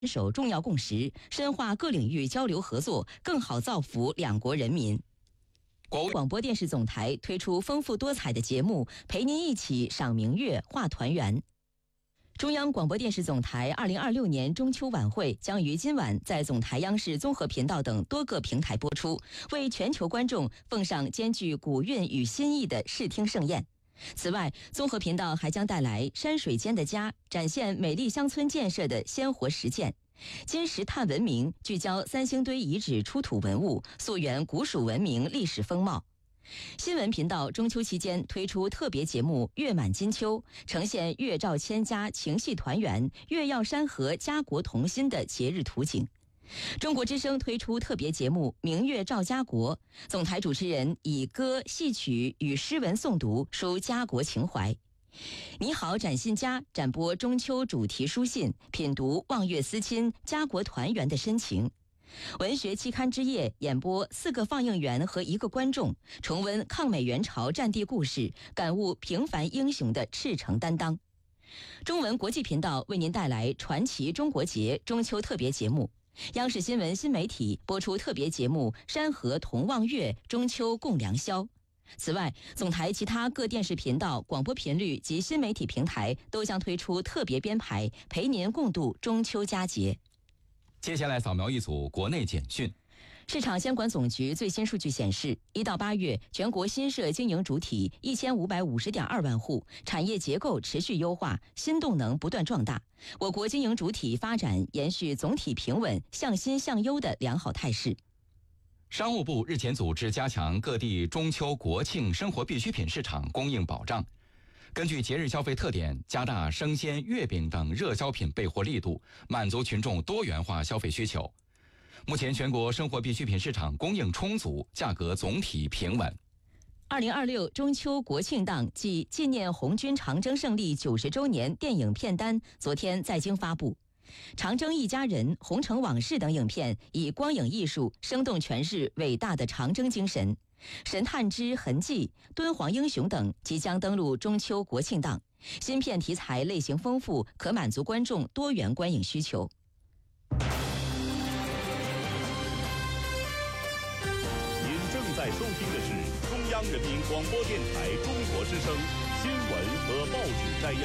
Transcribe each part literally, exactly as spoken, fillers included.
守重要共识，深化各领域交流合作，更好造福两国人民。广播电视总台推出丰富多彩的节目，陪您一起赏明月、话团圆。中央广播电视总台二零二六年中秋晚会将于今晚在总台央视综合频道等多个平台播出，为全球观众奉上兼具古韵与新意的视听盛宴。此外，综合频道还将带来《山水间的家》，展现美丽乡村建设的鲜活实践；金石炭文明，聚焦三星堆遗址出土文物，溯源古蜀文明历史风貌。新闻频道中秋期间推出特别节目《月满金秋》，呈现月照千家、情系团圆、月耀山河、家国同心的节日图景。中国之声推出特别节目《明月照家国》，总台主持人以歌、戏曲与诗文诵读，抒家国情怀。你好，展信家展播中秋主题书信，品读望月思亲、家国团圆的深情。文学期刊之夜演播四个放映员和一个观众，重温抗美援朝战地故事，感悟平凡英雄的赤诚担当。中文国际频道为您带来传奇中国节中秋特别节目，央视新闻新媒体播出特别节目《山河同望月，中秋共良宵》。此外，总台其他各电视频道、广播频率及新媒体平台都将推出特别编排，陪您共度中秋佳节。 接下来扫描一组国内简讯。 市场监管总局最新数据显示，一到八月，全国新设经营主体一千五百五十点二万户，产业结构持续优化，新动能不断壮大。我国经营主体发展延续总体平稳、向新向优的良好态势。 商务部日前组织加强各地中秋国庆生活必需品市场供应保障，根据节日消费特点，加大生鲜、月饼等热销品备货力度，满足群众多元化消费需求。目前全国生活必需品市场供应充足，价格总体平稳。 二零二六中秋国庆档暨纪念红军长征胜利九十周年电影片单昨天在京发布。长征一家人、红城往事等影片以光影艺术生动诠释伟大的长征精神。神探之痕迹、敦煌英雄等即将登陆中秋国庆档，新片题材类型丰富，可满足观众多元观影需求。 您正在收听的是中央人民广播电台中国之声新闻和报纸摘要。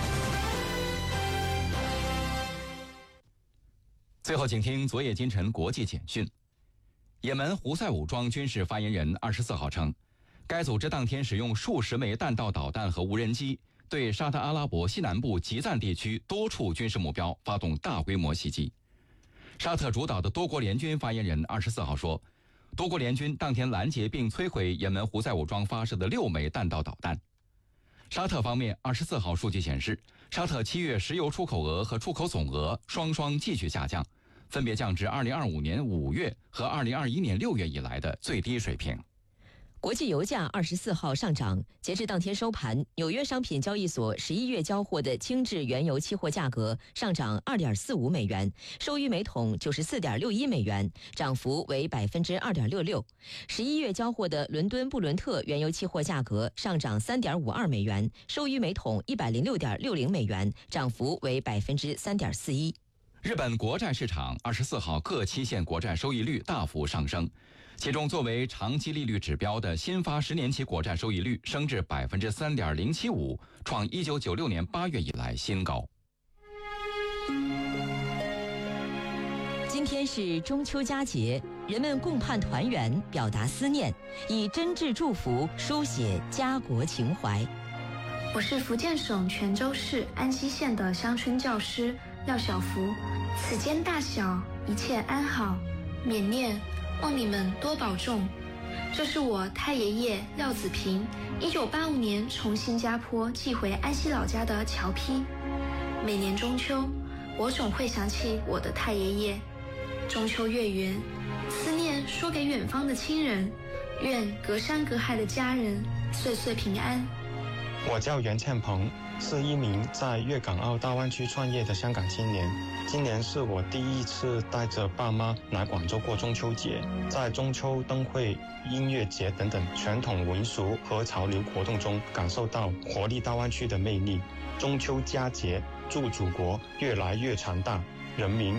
最后，请听昨夜今晨国际简讯。也门胡塞武装军事发言人二十四号称，该组织当天使用数十枚弹道导弹和无人机，对沙特阿拉伯西南部吉赞地区多处军事目标发动大规模袭击。沙特主导的多国联军发言人二十四号说，多国联军当天拦截并摧毁也门胡塞武装发射的六枚弹道导弹。沙特方面二十四号数据显示，沙特七月石油出口额和出口总额双双继续下降，分别降至二零二五年五月和二零二一年六月以来的最低水平。 国际油价二十四号上涨，截至当天收盘，纽约商品交易所十一月交货的轻质原油期货价格上涨二点四五美元，收于每桶九十四点六一美元，涨幅为百分之二点六六。十一月交货的伦敦布伦特原油期货价格上涨三点五二美元，收于每桶一百零六点六零美元，涨幅为百分之三点四一。 日本国债市场二十四号各期限国债收益率大幅上升，其中作为长期利率指标的新发十年期国债收益率升至百分之三点零七五，创一九九六年八月以来新高。 今天是中秋佳节，人们共盼团圆，表达思念，以真挚祝福书写家国情怀。 我是福建省泉州市安溪县的乡村教师廖小福，此间大小一切安好，缅念，望你们多保重。这是我太爷爷廖子平一九八五年从新加坡寄回安溪老家的侨批。每年中秋，我总会想起我的太爷爷。中秋月圆，思念说给远方的亲人，愿隔山隔海的家人岁岁平安。 我叫袁倩鹏，是一名在粤港澳大湾区创业的香港青年。今年是我第一次带着爸妈来广州过中秋节，在中秋灯会、音乐节等等传统民俗和潮流活动中，感受到活力大湾区的魅力。中秋佳节，祝祖国越来越强大，人民